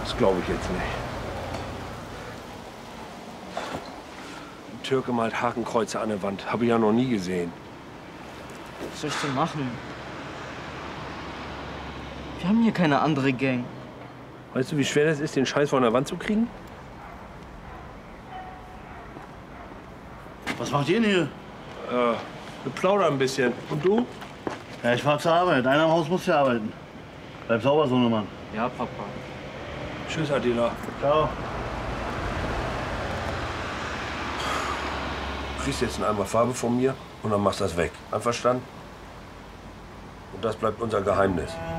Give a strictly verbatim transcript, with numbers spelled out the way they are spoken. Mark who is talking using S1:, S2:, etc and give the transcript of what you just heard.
S1: Das glaube ich jetzt nicht. Ein Türke malt Hakenkreuze an der Wand. Habe ich ja noch nie gesehen.
S2: Was soll ich denn machen? Wir haben hier keine andere Gang.
S1: Weißt du, wie schwer das ist, den Scheiß von der Wand zu kriegen?
S3: Was macht ihr denn hier?
S1: Äh, wir plaudern ein bisschen. Und du?
S3: Ja, ich fahr zur Arbeit. Einer im Haus muss ja arbeiten. Bleib sauber, Sohnemann.
S2: Ja, Papa.
S1: Tschüss, Adela.
S3: Ciao.
S1: Du kriegst jetzt einen Eimer Farbe von mir und dann machst du das weg. Einverstanden? Und das bleibt unser Geheimnis.